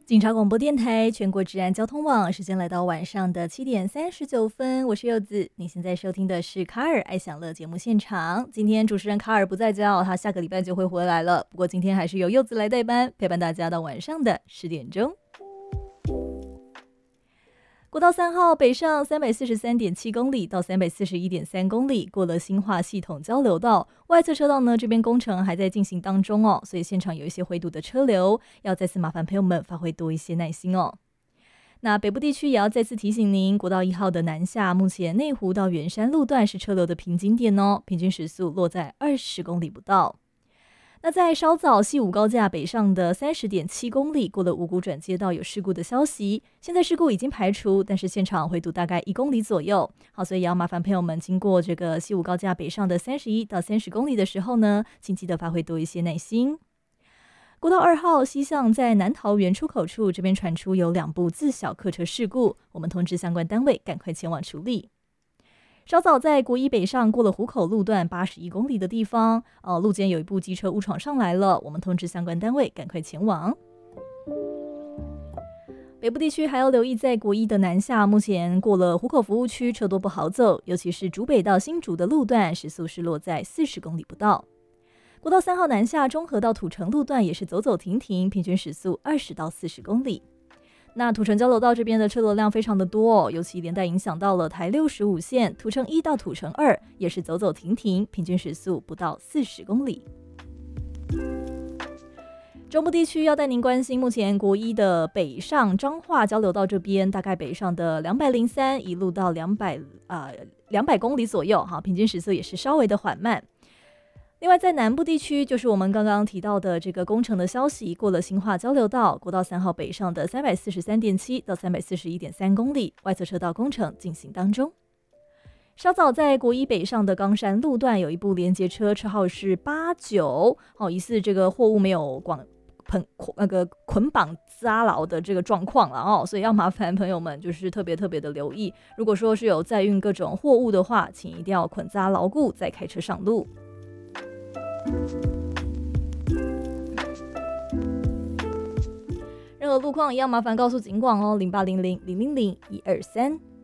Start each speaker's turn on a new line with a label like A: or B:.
A: 警察广播电台全国治安交通网，时间来到晚上的7:39，我是柚子。你现在收听的是卡尔爱享乐节目现场。今天主持人卡尔不在家哦，他下个礼拜就会回来了。不过今天还是由柚子来代班，陪伴大家到晚上的10点钟。国道3号北上343.7公里到341.3公里，过了新化系统交流道，外侧车道呢这边工程还在进行当中哦，所以现场有一些回堵的车流，要再次麻烦朋友们发挥多一些耐心哦。那北部地区也要再次提醒您，国道1号的南下，目前内湖到圆山路段是车流的瓶颈点哦，平均时速落在20公里不到。那在稍早西武高架北上的30.7公里，过了五股转接道有事故的消息，现在事故已经排除，但是现场回堵大概1公里左右。好，所以也要麻烦朋友们经过这个西武高架北上的31到30公里的时候呢，请记得发挥多一些耐心。国道2号西向在南桃园出口处，这边传出有2部自小客车事故，我们通知相关单位赶快前往处理。稍早在国一北上过了湖口路段81公里的地方，路肩有一部机车误闯上来了，我们通知相关单位赶快前往。北部地区还要留意，在国一的南下，目前过了湖口服务区车多不好走，尤其是竹北到新竹的路段，时速是落在40公里不到。国道3号南下中和到土城路段也是走走停停，平均时速20到40公里。那土城交流道这边的车流量非常的多哦，尤其连带影响到了台65线土城1到土城2，也是走走停停，平均时速不到40公里。中部地区要带您关心，目前国一的北上彰化交流道这边，大概北上的203一路到200公里左右，平均时速也是稍微的缓慢。另外在南部地区，就是我们刚刚提到的这个工程的消息，过了新化交流道国道3号北上的343.7到341.3公里，外侧车道工程进行当中。稍早在国一北上的冈山路段有一部连接车，车号是89，疑似这个货物没有捆绑扎牢的这个状况了哦，所以要麻烦朋友们就是特别的留意，如果说是有载运各种货物的话，请一定要捆扎牢固再开车上路。任何路况一样麻烦告诉警广哦，0800 000 123。